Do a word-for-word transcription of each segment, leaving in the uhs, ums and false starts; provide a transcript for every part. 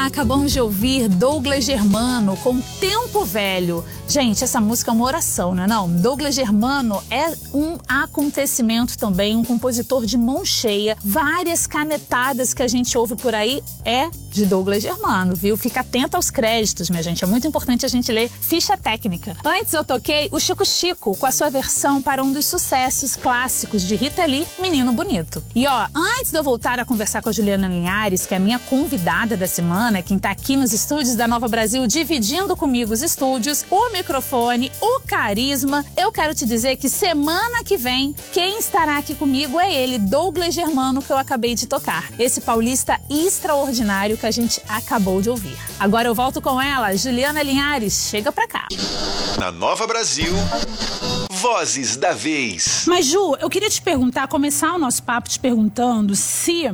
acabamos de ouvir Douglas Germano com Tempo Velho. Gente, essa música é uma oração, não é não? Douglas Germano é um acontecimento também, um compositor de mão cheia. Várias canetadas que a gente ouve por aí é de Douglas Germano, viu? Fica atento aos créditos, minha gente. É muito importante a gente ler ficha técnica. Antes eu toquei o Chico Chico com a sua versão para um dos sucessos clássicos de Rita Lee, Menino Bonito. E ó, antes de eu voltar a conversar com a Juliana Linhares, que é a minha convidada da semana, quem tá aqui nos estúdios da Nova Brasil, dividindo comigo os estúdios, o microfone, o carisma, eu quero te dizer que semana que vem, quem estará aqui comigo é ele, Douglas Germano, que eu acabei de tocar. Esse paulista extraordinário que a gente acabou de ouvir. Agora eu volto com ela, Juliana Linhares, chega pra cá. Na Nova Brasil, Vozes da Vez. Mas Ju, eu queria te perguntar, começar o nosso papo te perguntando se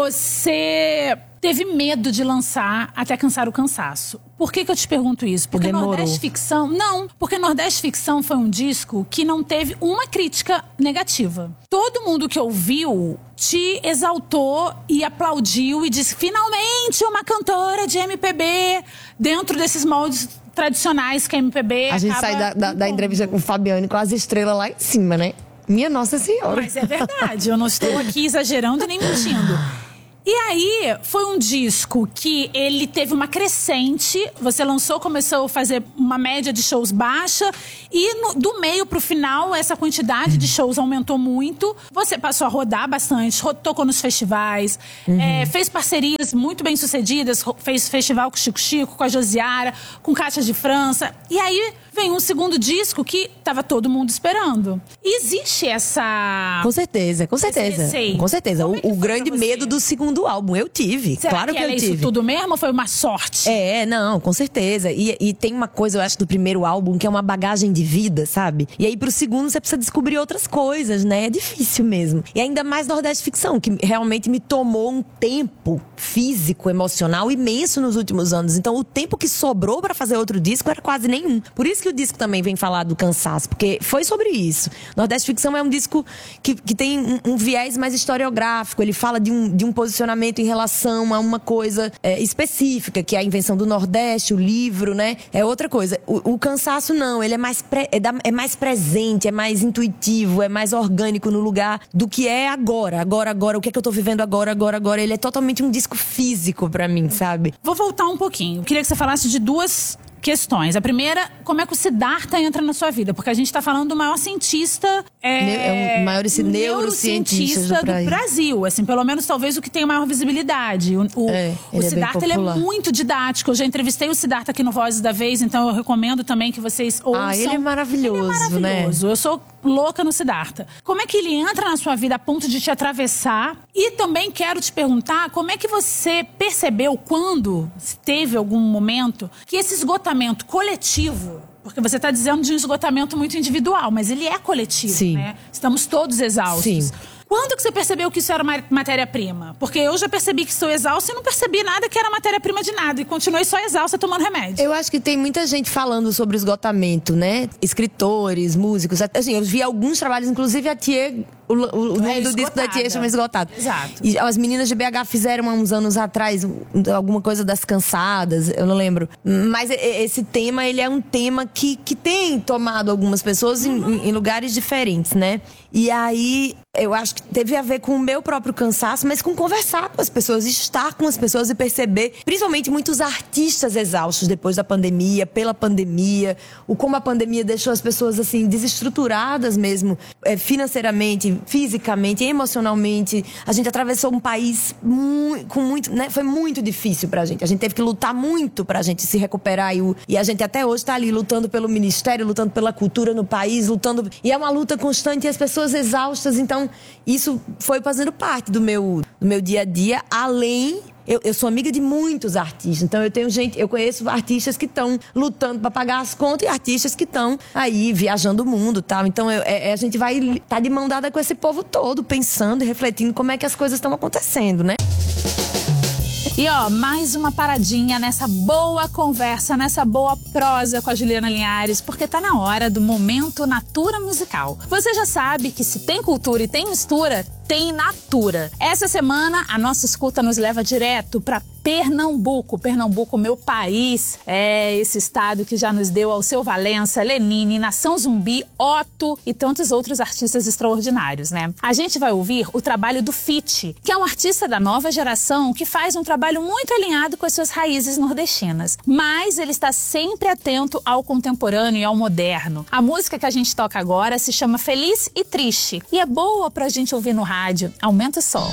você teve medo de lançar Até Cansar o Cansaço. Por que que eu te pergunto isso? Porque Demorou. Nordeste Ficção... Não, porque Nordeste Ficção foi um disco que não teve uma crítica negativa. Todo mundo que ouviu te exaltou e aplaudiu e disse, finalmente uma cantora de M P B dentro desses moldes tradicionais que a M P B A gente acaba sai da, da, da impondo. entrevista com o Fabiano com as estrelas lá em cima, né? Minha Nossa Senhora. Mas é verdade, eu não estou aqui exagerando nem mentindo. E aí, foi um disco que ele teve uma crescente, você lançou, começou a fazer uma média de shows baixa, e no, do meio pro final, essa quantidade de shows aumentou muito. Você passou a rodar bastante, ro- tocou nos festivais, Uhum. é, fez parcerias muito bem sucedidas, ro- fez festival com o Chico Chico, com a Josiara, com Cátia de França. E aí, vem um segundo disco que tava todo mundo esperando. E existe essa... Com certeza, com certeza. receio. Com certeza. Como O, é que o foi grande pra você? medo do segundo álbum, eu tive. Será claro que, que, era eu isso tive. tudo mesmo ou foi uma sorte? É, não, com certeza. E, e tem uma coisa, eu acho, do primeiro álbum, que é uma bagagem de vida, sabe? E aí pro segundo você precisa descobrir outras coisas, né? É difícil mesmo. E ainda mais Nordeste Ficção, que realmente me tomou um tempo físico, emocional imenso nos últimos anos. Então o tempo que sobrou pra fazer outro disco era quase nenhum. Por isso que o disco também vem falar do cansaço, porque foi sobre isso. Nordeste Ficção é um disco que, que tem um, um viés mais historiográfico. Ele fala de um, de um posicionamento em relação a uma coisa é, específica, que é a invenção do Nordeste, o livro, né? É outra coisa. O, o cansaço não, ele é mais, pre, é, da, é mais presente, é mais intuitivo, é mais orgânico no lugar do que é agora. Agora, agora, o que é que eu tô vivendo agora, agora, agora. Ele é totalmente um disco físico pra mim, sabe? Vou voltar um pouquinho. Eu queria que você falasse de duas questões. A primeira, como é que o Siddhartha entra na sua vida? Porque a gente tá falando do maior cientista... É, Ne- é um maior ci- neurocientista neurocientista do do país. Brasil. Assim, pelo menos talvez o que tem maior visibilidade. O, o, É, o ele é bem Siddhartha, ele é popular. muito didático. Eu já entrevistei o Siddhartha aqui no Vozes da Vez, então eu recomendo também que vocês ouçam. Ah, ele é maravilhoso, Ele é maravilhoso. né? Eu sou louca no Siddhartha. Como é que ele entra na sua vida a ponto de te atravessar? E também quero te perguntar como é que você percebeu quando, se teve algum momento, que esse esgotamento coletivo, porque você está dizendo de um esgotamento muito individual, mas ele é coletivo, Sim. né? Estamos todos exaustos. Sim. Quando que você percebeu que isso era ma- matéria-prima? Porque eu já percebi que estou exausta e não percebi nada que era matéria-prima de nada. E continuei só exausta tomando remédio. Eu acho que tem muita gente falando sobre esgotamento, né? Escritores, músicos. Assim, eu vi alguns trabalhos, inclusive a Thier, o, o, o nome É, do disco da Esgotada. Thier chama Esgotado. Exato. E as meninas de B H fizeram há uns anos atrás um- alguma coisa das cansadas, eu não lembro. Mas e- esse tema, ele é um tema que, que tem tomado algumas pessoas em, em lugares diferentes, né? E aí, eu acho que teve a ver com o meu próprio cansaço, mas com conversar com as pessoas, estar com as pessoas e perceber, principalmente muitos artistas exaustos depois da pandemia, pela pandemia, o como a pandemia deixou as pessoas assim desestruturadas mesmo, é, financeiramente, fisicamente, emocionalmente. A gente atravessou um país mu- com muito, né? Foi muito difícil pra gente. A gente teve que lutar muito pra gente se recuperar e, o- e a gente até hoje tá ali lutando pelo ministério, lutando pela cultura no país, lutando, e é uma luta constante e as pessoas exaustas. Então isso foi fazendo parte do meu, do meu dia a dia, além... Eu, eu sou amiga de muitos artistas, então eu tenho gente, eu conheço artistas que estão lutando para pagar as contas e artistas que estão aí viajando o mundo, tal. Então eu, é, a gente vai estar tá de mão dada com esse povo todo, pensando e refletindo como é que as coisas estão acontecendo, né? E ó, mais uma paradinha nessa boa conversa, nessa boa prosa com a Juliana Linhares, porque tá na hora do Momento Natura Musical. Você já sabe que se tem cultura e tem mistura, tem Natura. Essa semana, a nossa escuta nos leva direto pra Pernambuco. Pernambuco, meu país, é esse estado que já nos deu Alceu Valença, Lenine, Nação Zumbi, Otto e tantos outros artistas extraordinários, né? A gente vai ouvir o trabalho do Fiti, que é um artista da nova geração que faz um trabalho muito alinhado com as suas raízes nordestinas. Mas ele está sempre atento ao contemporâneo e ao moderno. A música que a gente toca agora se chama Feliz e Triste e é boa pra gente ouvir no rádio. Aumenta o som.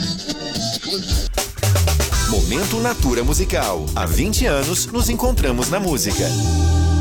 Momento Natura Musical. Há vinte anos nos encontramos na música.